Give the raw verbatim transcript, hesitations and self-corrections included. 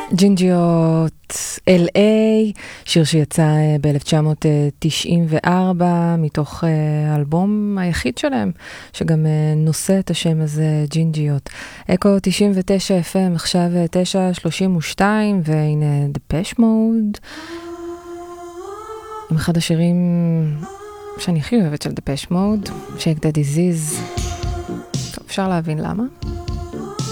ג'ינג'יות אל איי, שיר שיצא ב-אלף תשע מאות תשעים וארבע מתוך האלבום היחיד שלהם, שגם נושא את השם הזה, ג'ינג'יות. אקו תשעים ותשע אף אם, עכשיו תשע שלושים ושתיים, והנה דפש מוד, עם אחד השירים שאני הכי אוהבת של דפש מוד, Shake the Disease. טוב, אפשר להבין למה.